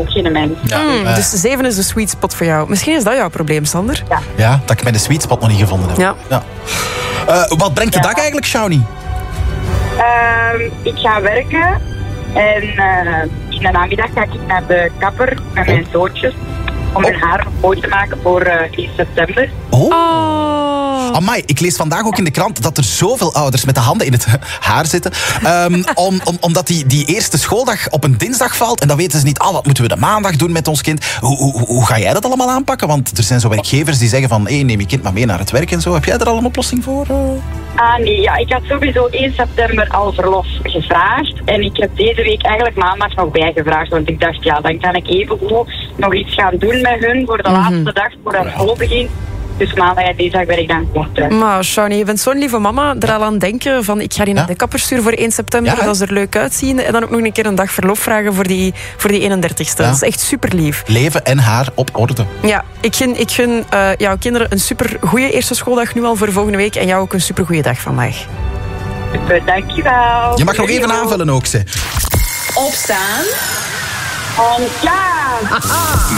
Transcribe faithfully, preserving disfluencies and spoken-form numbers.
ook geen mens. Ja, Mm, eh, dus zeven is de sweet spot voor jou. Misschien is dat jouw probleem, Sander. Ja. ja, dat ik mijn sweet spot nog niet gevonden heb. Ja. Ja. Uh, wat brengt de Ja. dag eigenlijk, Shawnee? Uh, ik ga werken en uh, in de namiddag ga ik naar de kapper met mijn zoontjes om mijn haar mooi te maken voor uh, één september. Oh. Oh. Amai, ik lees vandaag ook in de krant dat er zoveel ouders met de handen in het haar zitten. Um, om, om, omdat die, die eerste schooldag op een dinsdag valt. En dan weten ze niet, ah, wat moeten we de maandag doen met ons kind? Hoe, hoe, hoe ga jij dat allemaal aanpakken? Want er zijn zo werkgevers die zeggen van, hey, neem je kind maar mee naar het werk en zo. Heb jij er al een oplossing voor? Uh? Ah nee, ja, ik had sowieso één september al verlof gevraagd. En ik heb deze week eigenlijk maandag nog bijgevraagd. Want ik dacht, ja, dan kan ik even goed nog iets gaan doen met hun voor de Mm-hmm. laatste dag, voordat school begint. Dus maandag en dinsdag ben ik dan kort terug. Maar Shawnee, je bent zo'n lieve mama. Er al aan denken van, ik ga die naar Ja. de kapper sturen voor één september. Ja, dat ze er leuk uitzien. En dan ook nog een keer een dag verlof vragen voor die, voor die eenendertigste. Ja. Dat is echt super lief. Leven en haar op orde. Ja, ik gun, ik gun uh, jouw kinderen een super goede eerste schooldag nu al voor volgende week. En jou ook een super goede dag vandaag. Super, dankjewel. Je mag nog even Yo. aanvullen ook, ze. Opstaan. En ja!